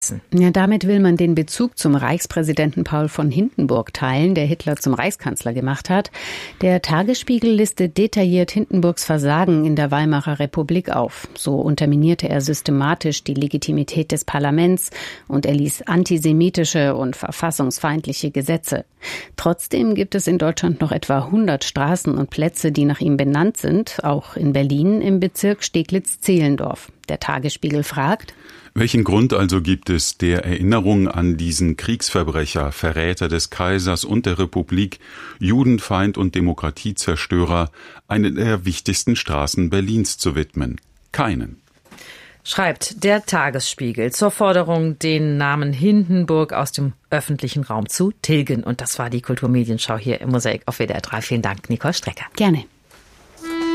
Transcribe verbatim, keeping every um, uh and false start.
Ja, damit will man den Bezug zum Reichspräsidenten Paul von Hindenburg teilen, der Hitler zum Reichskanzler gemacht hat. Der Tagesspiegel listet detailliert Hindenburgs Versagen in der Weimarer Republik auf. So unterminierte er systematisch die Legitimität des Parlaments und erließ antisemitische und verfassungsfeindliche Gesetze. Trotzdem gibt es in Deutschland noch etwa hundert Straßen und Plätze, die nach ihm benannt sind, auch in Berlin im Bezirk Steglitz-Zehlendorf. Der Tagesspiegel fragt: Welchen Grund also gibt es, der Erinnerung an diesen Kriegsverbrecher, Verräter des Kaisers und der Republik, Judenfeind und Demokratiezerstörer, eine der wichtigsten Straßen Berlins zu widmen? Keinen. Schreibt der Tagesspiegel zur Forderung, den Namen Hindenburg aus dem öffentlichen Raum zu tilgen. Und das war die Kulturmedienschau hier im Mosaik auf W D R drei. Vielen Dank, Nicole Strecker. Gerne.